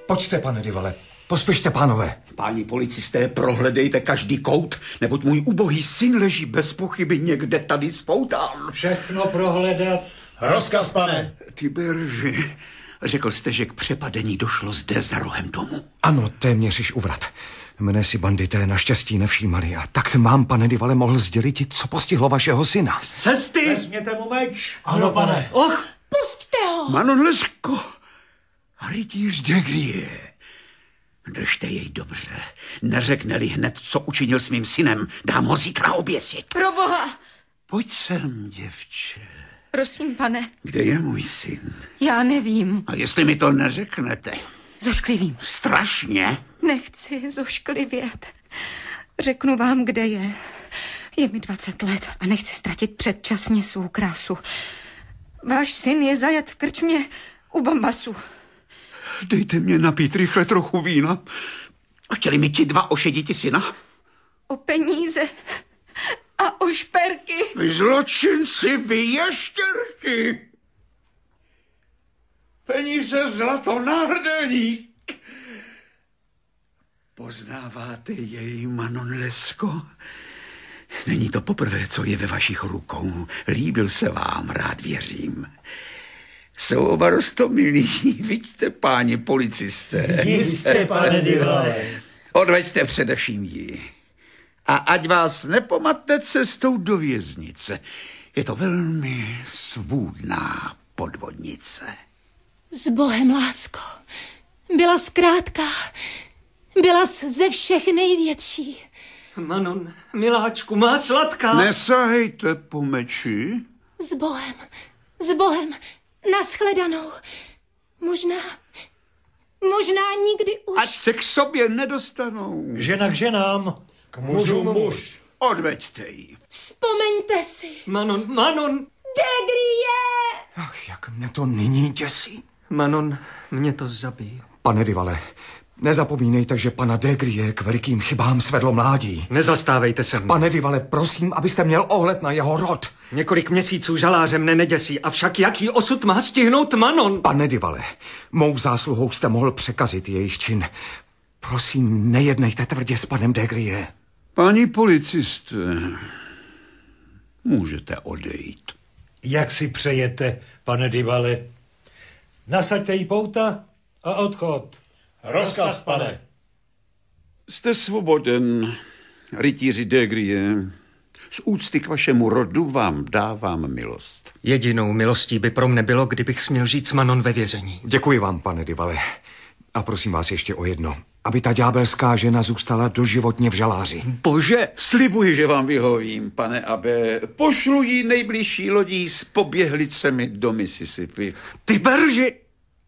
Pojďte, pane Divale, pospěšte, pánové. Páni policisté, prohledejte každý kout, neboť můj ubohý syn leží bez pochyby někde tady spoután. Všechno prohledat. Rozkaz, pane. Tiberži, řekl jste, že k přepadení došlo zde za rohem domu. Ano, téměř již uvrat. Mne si bandité naštěstí nevšímali a tak jsem vám, pane Divale, mohl sdělit, co postihlo vašeho syna. Z cesty! Vezměte mu meč. Ano, pane. Och, Pusťte ho! Manon Lescaut, rytíř de Grie. Držte jej dobře. Neřekne-li hned, co učinil s mým synem, dám ho zítra oběsit. Proboha! Pojď sem, děvče. Prosím, pane. Kde je můj syn? Já nevím. A jestli mi to neřeknete? Zošklivím. Strašně. Nechci zošklivět. Řeknu vám, kde je. Je mi 20 let a nechci ztratit předčasně svou krásu. Váš syn je zajat v krčmě u Bambasu. Dejte mě napít rychle trochu vína. Chtěli mi ti dva ošediti syna? O peníze a o šperky. Vy zločinci, vy ještěrky. Peníze, zlato, náhrdelník. Poznáváte jej, Manon Lescaut? Není to poprvé, co je ve vašich rukou. Líbil se vám, rád věřím. Jsou oba roztomilí, vidíte, páni policisté. Jistě, pane Divale. Odveďte především ji. A ať vás nepomatne cestou do věznice. Je to velmi svůdná podvodnice. S Bohem, lásko. Byla zkrátka. Byla ze všech největší. Manon, miláčku, má sladká. Nesahejte po meči. S Bohem. S Bohem. Nashledanou. Možná nikdy už. Ať se k sobě nedostanou. Žena k ženám. K mužu muž. Odveďte ji. Vzpomeňte si. Manon. De Grie! Ach, jak mne to nyní děsí. Manon, mě to zabíjí. Pane Divale, nezapomínejte, že pana de Grie k velikým chybám svedlo mládí. Nezastávejte se mnou. Pane Divale, prosím, abyste měl ohled na jeho rod. Několik měsíců žaláře mne neděsí, avšak jaký osud má stihnout Manon? Pane Divale, mou zásluhou jste mohl překazit jejich čin. Prosím, nejednejte tvrdě s panem de Grie. Páni policisté, můžete odejít. Jak si přejete, pane Divale? Nasaďte jí pouta a odchod. Rozkaz, pane. Jste svoboden, rytíři de Grie. Z úcty k vašemu rodu vám dávám milost. Jedinou milostí by pro mne bylo, kdybych směl žít s Manon ve vězení. Děkuji vám, pane Divale. A prosím vás ještě o jedno. Aby ta ďábelská žena zůstala doživotně v žaláři. Bože! Slibuji, že vám vyhovím, pane abe. Pošlu jí nejbližší lodí s poběhlicemi do Mississippi. Tiberži!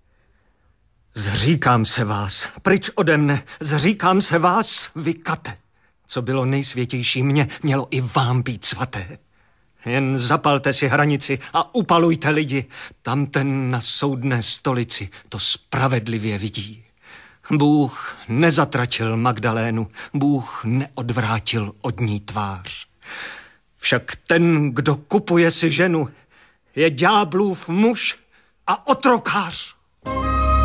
Zříkám se vás, pryč ode mne, zříkám se vás, vy kate. Co bylo nejsvětější mně, mělo i vám být svaté. Jen zapalte si hranici a upalujte lidi. Tam ten na soudné stolici to spravedlivě vidí. Bůh nezatratil Magdalénu, Bůh neodvrátil od ní tvář. Však ten, kdo kupuje si ženu, je ďáblův muž a otrokář.